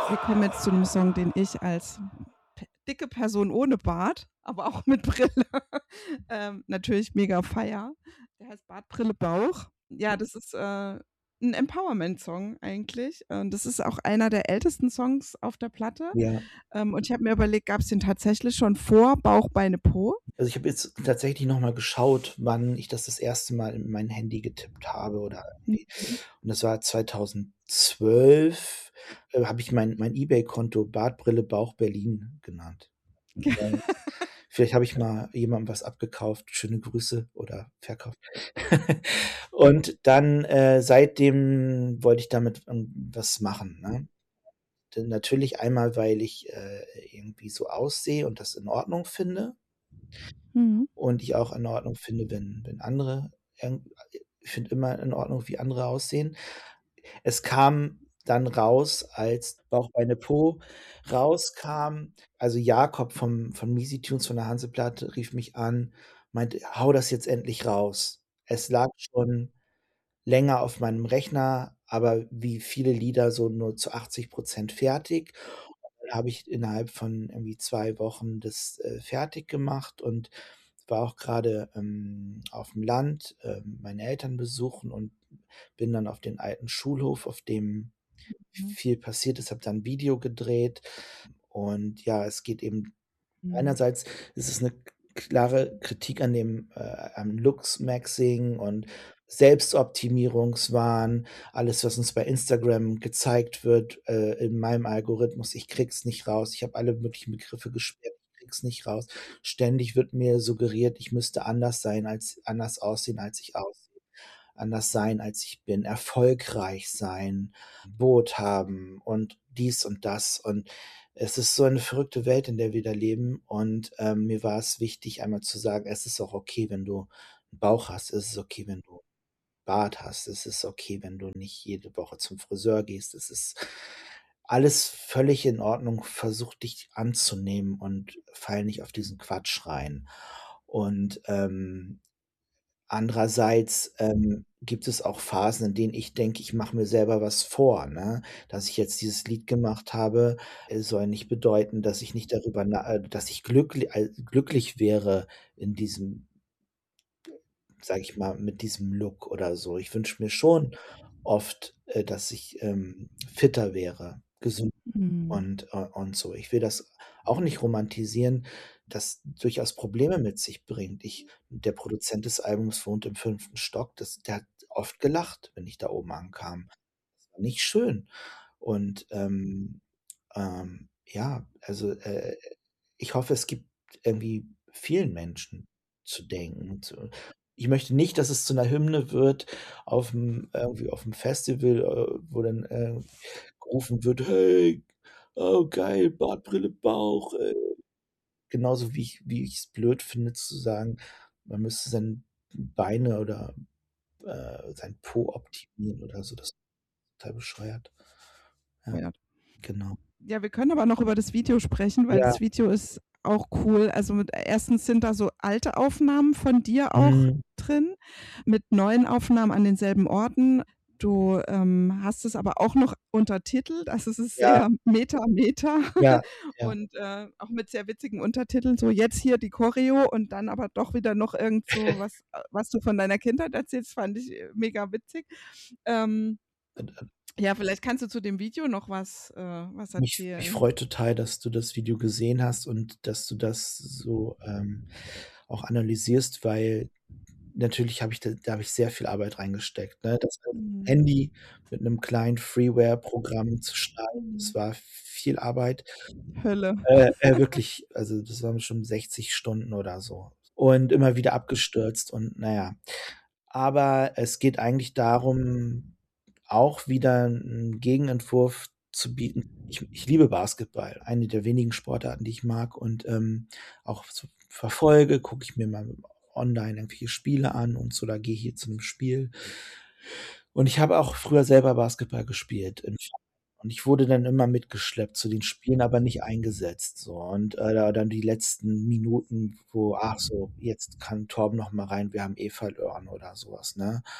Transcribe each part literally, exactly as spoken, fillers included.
Wir kommen jetzt zu 'nem Song, den ich als p dicke Person ohne Bart, aber auch mit Brille, ähm, natürlich mega feiere. Der heißt „Bart Brille Bauch“. Ja, das ist, äh, 'n Empowerment-Song eigentlich. Und das ist auch einer der ältesten Songs auf der Platte. Ja. Ähm, und ich habe mir überlegt, gab's den tatsächlich schon vor „Bauch Beine Po“? Also, ich habe jetzt tatsächlich noch mal geschaut, wann ich das das erste Mal in mein Handy getippt habe oder irgendwie. Mhm. Und das war zweitausendzwölf, äh, habe ich mein mein eBay-Konto „Bart Brille Bauch Berlin“ genannt. Weil vielleicht habe ich mal jemandem was abgekauft. Schöne Grüße oder verkauft. Und dann, äh, seitdem wollte ich damit irgendwas machen, ne? Denn natürlich einmal, weil ich, äh, irgendwie so aussehe und das in Ordnung finde Mhm. und ich auch in Ordnung finde, wenn wenn andere irgend ich finde immer in Ordnung, wie andere aussehen. Es kam dann raus, als „Bauch Beine Po“ rauskam also, Jakob vom von Miesitunes, von der Hanseplatte, rief mich an, meinte: „Hau das jetzt endlich raus.“ Es lag schon länger auf meinem Rechner, aber wie viele Lieder so nur zu achtzig Prozent fertig. Und dann habe ich innerhalb von irgendwie zwei Wochen das, äh, fertig gemacht und war auch grade, ähm, auf'm Land, ähm, meine Eltern besuchen und bin dann auf den alten Schulhof, auf dem Mhm. viel passiert ist, habe da 'n Video gedreht. Und ja, es geht eben Mhm. einerseits ist es 'ne k klare Kritik an dem äh, am Looks-Maxing und Selbstoptimierungswahn, alles, was uns bei Instagram gezeigt wird, äh, in meinem Algorithmus. Ich kriege es nicht raus. Ich habe alle möglichen Begriffe gesperrt, ich kriege es nicht raus. Ständig wird mir suggeriert, ich müsste anders sein als anders aussehen, als ich aussehe, anders sein, als ich bin, erfolgreich sein, Boot haben und dies und das. Und es ist so eine verrückte Welt, in der wir da leben. Und, ähm, mir war es wichtig, einmal zu sagen: „Es ist auch okay, wenn du 'n Bauch hast. Es ist okay, wenn du Bart hast. Es ist okay, wenn du nicht jede Woche zum Friseur gehst. Es ist alles völlig in Ordnung. Versuch dich anzunehmen und fall nicht auf diesen Quatsch rein.“ Und, ähm, andererseits, ähm, gibt es auch Phasen, in denen ich denke, ich mache mir selber was vor, ne? Dass ich jetzt dieses Lied gemacht habe, äh, soll nicht bedeuten, dass ich nicht darüber na äh, dass ich glückli al glücklich wäre in diesem sage ich mal, mit diesem Look oder so. Ich wünsche mir schon oft, äh, dass ich, ähm, fitter wäre, gesünder Mhm. und äh, und so. Ich will das auch nicht romantisieren, das durchaus Probleme mit sich bringt. Ich der Produzent des Albums wohnt im fünften Stock. Das der hat oft gelacht, wenn ich da oben ankam. Das war nicht schön. Und, ähm, ähm, ja, also, äh, ich hoffe, es gibt irgendwie vielen Menschen zu denken und zu ich möchte nicht, dass es zu 'ner Hymne wird auf'm irgendwie auf'm Festival, äh, wo dann, äh, gerufen wird: „Hey, oh geil, Bart, Brille, Bauch, äh.“ Genauso wie ich wie ich's blöd finde zu sagen, man müsste seine Beine oder, äh, seinen Po optimieren oder so. Das ist total bescheuert. Ja, genau. Ja, wir können aber noch über das Video sprechen, weil Ja. das Video ist auch cool. Also, mit erstens sind da so alte Aufnahmen von dir auch Mhm. drin, mit neuen Aufnahmen an denselben Orten. Du, ähm, hast es aber auch noch untertitelt. Also, es ist Ja. sehr Meta Meta Ja, ja. und, äh, auch mit sehr witzigen Untertiteln, so: „Jetzt hier die Choreo“ und dann aber doch wieder noch irgend so was, äh, was du von deiner Kindheit erzählst, fand ich, äh, mega witzig. Ähm, Und, ähm ja, vielleicht kannst du zu dem Video noch was äh, was Mich mich erzählen. freut total, dass du das Video gesehen hast und dass du das so, ähm, auch analysierst, weil natürlich habe ich da da habe ich sehr viel Arbeit reingesteckt, ne? Das Mhm. Handy mit 'nem kleinen Freeware-Programm zu schneiden, das Mhm. war viel Arbeit. Hölle. Äh, äh, wirklich, also, das waren bestimmt sechzig Stunden oder so und immer wieder abgestürzt und na ja. Aber es geht eigentlich darum, auch wieder 'n Gegenentwurf zu bieten. Ich ich liebe Basketball, eine der wenigen Sportarten, die ich mag und, ähm, auch so verfolge, gucke ich mir mal online irgendwelche Spiele an und so, oder gehe hier zu 'nem Spiel. Und ich habe auch früher selber Basketball gespielt im Verein und ich wurde dann immer mitgeschleppt zu den Spielen, aber nicht eingesetzt so. Und, äh, da dann die letzten Minuten, wo: „Ach so, jetzt kann Torben noch mal rein, wir haben eh verloren“, oder so was, ne?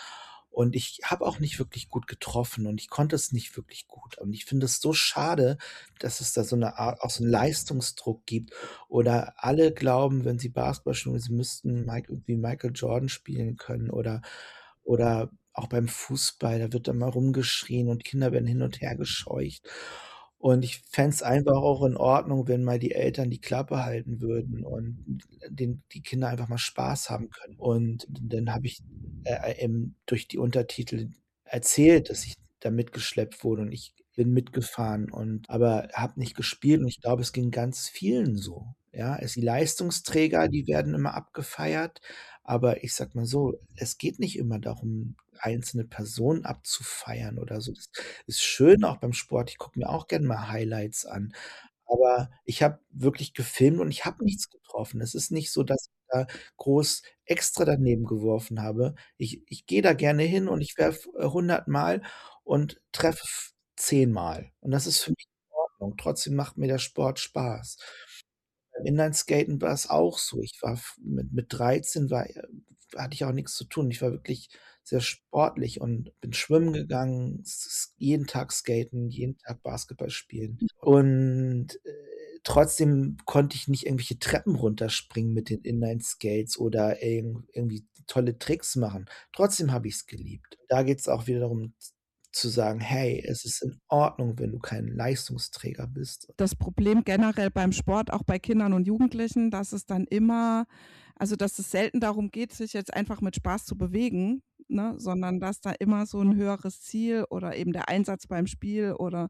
Und ich habe auch nicht wirklich gut getroffen und ich konnte es nicht wirklich gut. Und ich finde es so schade, dass es da so 'ne Art auch so 'n Leistungsdruck gibt oder alle glauben, wenn sie Basketball spielen, sie müssten Michael wie Michael Jordan spielen können oder oder auch beim Fußball, da wird dann mal rumgeschrien und Kinder werden hin und her gescheucht. Und ich fände es einfach auch in Ordnung, wenn mal die Eltern die Klappe halten würden und den die Kinder einfach mal Spaß haben können. Und dann habe ich, äh, ähm, durch die Untertitel erzählt, dass ich da mitgeschleppt wurde und ich bin mitgefahren und aber habe nicht gespielt und ich glaube, es ging ganz vielen so, ja? Es die Leistungsträger, die werden immer abgefeiert, aber ich sage mal so, es geht nicht immer darum, einzelne Personen abzufeiern oder so. Das ist schön auch beim Sport. Ich gucke mir auch gern mal Highlights an, aber ich habe wirklich gefilmt und ich habe nichts getroffen. Es ist nicht so, dass ich da groß extra daneben geworfen habe. Ich ich gehe da gerne hin und ich werfe, äh, hundert Mal und treffe f zehn Mal. Und das ist für mich in Ordnung. Trotzdem macht mir der Sport Spaß. Beim Inlineskaten war es auch so. Ich war f mit mit dreizehn war äh, hatte ich auch nix zu tun. Ich war wirklich sehr sportlich und bin schwimmen gegangen, s s jeden Tag skaten, jeden Tag Basketball spielen. Und, äh, trotzdem konnte ich nicht irgendwelche Treppen runterspringen mit den Inlineskates oder irgend irgendwie tolle Tricks machen. Trotzdem habe ich's geliebt. Da geht's auch wieder darum z zu sagen: „Hey, es ist in Ordnung, wenn du kein Leistungsträger bist.“ Das Problem generell beim Sport, auch bei Kindern und Jugendlichen, dass es dann immer also, dass es selten darum geht, sich jetzt einfach mit Spaß zu bewegen, ne, sondern dass da immer so 'n höheres Ziel oder eben der Einsatz beim Spiel oder,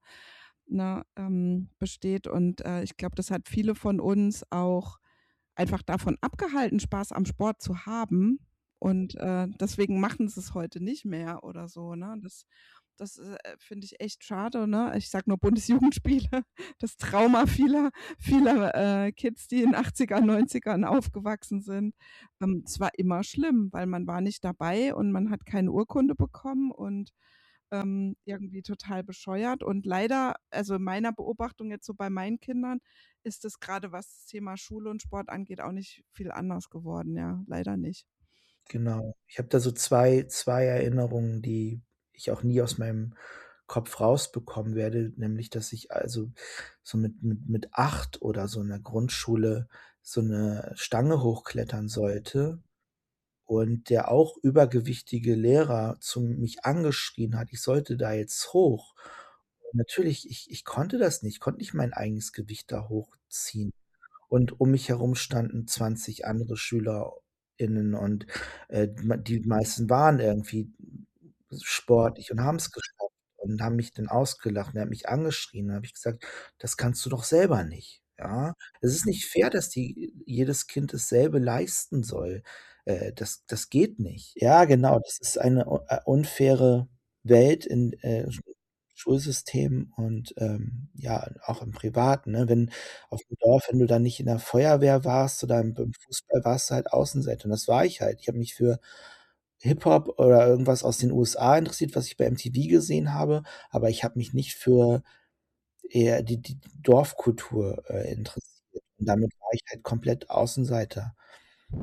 ne, ähm, besteht. Und, äh, ich glaube, das hat viele von uns auch einfach davon abgehalten, Spaß am Sport zu haben. Und, äh, deswegen machen sie's heute nicht mehr oder so, ne? Das das, äh, finde ich echt schade, ne? Ich sage nur Bundesjugendspiele, das Trauma vieler vieler, äh, Kids, die in Achtzigern, Neunzigern aufgewachsen sind. Ähm, es war immer schlimm, weil man war nicht dabei und man hat keine Urkunde bekommen und, ähm, irgendwie total bescheuert. Und leider also, in meiner Beobachtung jetzt so bei meinen Kindern ist es grade, was das Thema Schule und Sport angeht, auch nicht viel anders geworden, ja, leider nicht. Genau. Ich habe da so zwei zwei Erinnerungen, die ich auch nie aus meinem Kopf rausbekommen werde, nämlich, dass ich also so mit mit mit acht oder so in der Grundschule so 'ne Stange hochklettern sollte und der auch übergewichtige Lehrer zu mich angeschrien hat, ich sollte da jetzt hoch. Und natürlich, ich ich konnte das nicht, konnte nicht mein eigenes Gewicht da hochziehen. Und um mich herum standen zwanzig andere SchülerInnen und, äh, ma die meisten waren irgendwie sportlich und haben's geschafft und haben mich dann ausgelacht und er hat mich angeschrien. Dann habe ich gesagt: „Das kannst du doch selber nicht, ja? Es ist nicht fair, dass die jedes Kind dasselbe leisten soll. Äh, das das geht nicht.“ Ja, genau, das ist eine u äh, unfaire Welt in, äh, Sch Schulsystem und, ähm, ja, auch im Privaten, ne? Wenn auf'm Dorf, wenn du da nicht in der Feuerwehr warst oder im beim Fußball, warst du halt Außenseiter und das war ich halt. Ich habe mich für Hip-Hop oder irgendwas aus den USA interessiert, was ich bei MTV gesehen habe, aber ich habe mich nicht für eher die die Dorfkultur, äh, interessiert. Und damit war ich halt komplett Außenseiter.